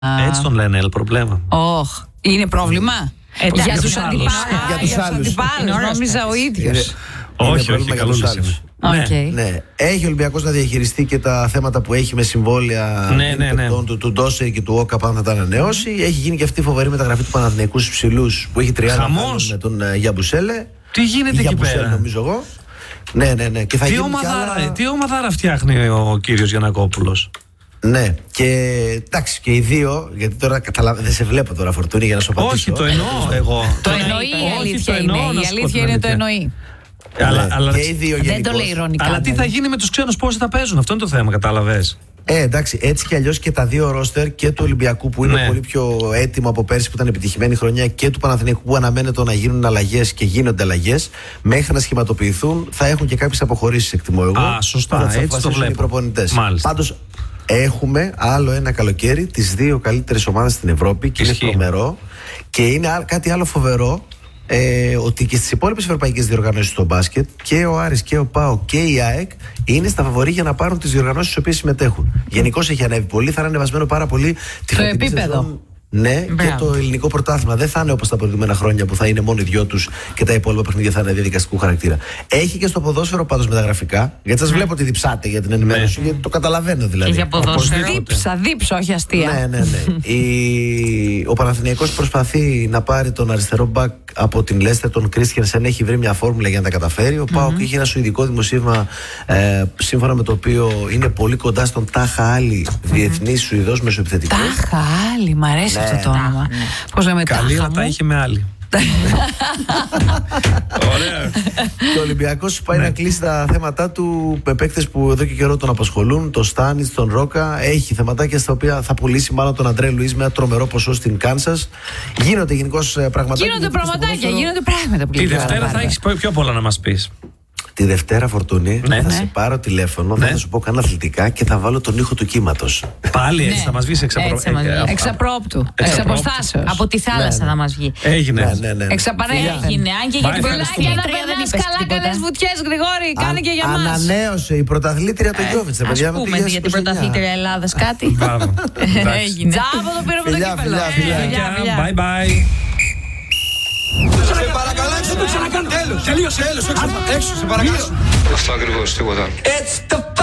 Έτσι τον λένε, προβλήμα. Όχι. Είναι πρόβλημα. Για τους αντιπάλους. Νόμιζα ο ίδιος. Όχι, καλούς είναι. Ναι. Έχει ο Ολυμπιακός να διαχειριστεί και τα θέματα που έχει με συμβόλαια του Ντόσεϊ και του Όκα, αν θα τα ανανεώσει. Έχει γίνει και αυτή η φοβερή μεταγραφή του Παναθηναϊκού στους ψηλούς που έχει 30 με τον Γιαμπουσέλε. Τι γίνεται εκεί πέρα, νομίζω εγώ. Ναι. Και θα τι ομαδάρα φτιάχνει ο κύριος Γιαννακόπουλος. Ναι, και εντάξει, και οι δύο, γιατί τώρα δεν σε βλέπω τώρα, Φορτούνη, για να σου απαντήσω. Όχι, το εννοώ εγώ. Το εννοεί η αλήθεια είναι. Η αλήθεια είναι το εννοεί. Αλλά και οι δύο δεν το λέει ειρωνικά. Αλλά τι θα γίνει με τους ξένους, πώς θα παίζουν, αυτό είναι το θέμα, κατάλαβες. Εντάξει, έτσι κι αλλιώς και τα δύο ρόστερ, και του Ολυμπιακού που είναι πολύ πιο έτοιμο από πέρσι που ήταν επιτυχημένη χρονιά, και του Παναθηναϊκού που αναμένεται να γίνουν αλλαγές και γίνονται αλλαγές, μέχρι να σχηματοποιηθούν θα έχουν και κάποιες αποχωρήσεις, εκτιμώ εγώ. Σωστά, έτσι το βλέπω. Πάντως έχουμε άλλο ένα καλοκαίρι τις δύο καλύτερες ομάδες στην Ευρώπη και είναι τρομερό. Και είναι κάτι άλλο φοβερό, ότι και στις υπόλοιπες ευρωπαϊκές διοργανώσεις στο μπάσκετ και ο Άρης και ο ΠΑΟΚ και η ΑΕΚ είναι στα φαβορί για να πάρουν τις διοργανώσεις στις οποίες συμμετέχουν. Γενικώς έχει ανέβει πολύ, θα είναι ανεβασμένο πάρα πολύ το επίπεδο. Ναι, και το ελληνικό πρωτάθλημα δεν θα είναι όπως τα προηγούμενα χρόνια που θα είναι μόνο οι δυο τους και τα υπόλοιπα παιχνίδια θα είναι διαδικαστικού χαρακτήρα. Έχει και στο ποδόσφαιρο πάντως μεταγραφικά, γιατί σας βλέπω ότι διψάτε για την ενημέρωση, γιατί το καταλαβαίνω δηλαδή. Για ποδόσφαιρο. Δίψα, όχι αστεία. Ναι. Ο Παναθηναϊκός προσπαθεί να πάρει τον αριστερό μπακ από την Λέστερ, τον Κρίστιανσεν, έχει βρει μια φόρμουλα για να τα καταφέρει. Ο ΠΑΟΚ είχε ένα σουηδικό δημοσίευμα, σύμφωνα με το οποίο είναι πολύ κοντά στον Τάχα Άλλη, διεθνή Σουηδός μεσοεπιθετικός. Τάχα Άλλη, μ' αρέσει αυτό το όνομα. Πώς λέμε, καλή να τα είχε με άλλη. Ωραία. Και ο Ολυμπιακός πάει να κλείσει τα θέματα του με παίκτες που εδώ και καιρό τον απασχολούν. Τον Στάνιτς, τον Ρόκα. Έχει θεματάκια στα οποία θα πουλήσει μάλλον τον Αντρέ Λουίς με ένα τρομερό ποσό στην Κάνσας. Γίνονται γενικώς πραγματάκια. Γίνονται πράγματα. Τη Δευτέρα θα έχεις πιο πολλά να μας πεις. Τη Δευτέρα, Φορτούνη, θα σε πάρω τηλέφωνο, θα σου πω κανένα αθλητικά και θα βάλω τον ήχο του κύματος. Πάλι έτσι θα μας βγεις εξαπρόπτου. Εξαποστάσεως. Από τη θάλασσα θα μας βγει. Έγινε. Εξαπαρέχει. Έγινε. Αν και για την πρωταθλήτρια δεν περνάς καλά, κάνες βουτιές, Γρηγόρη. Κάνε και για μας. Ανανέωσε η πρωταθλήτρια το Γιώβιτς. Ας πούμε για την πρωταθλήτρια Ελλάδας κάτι. Έγινε. Τζάμπο το πήραμε το κύπελλο. Bye bye. Σε παρακαλώ, έξω το ξανακάνω. Τέλος. Τελείωσε, έξω, σε παρακαλώ. Αυτό ακριβώς, τίποτα.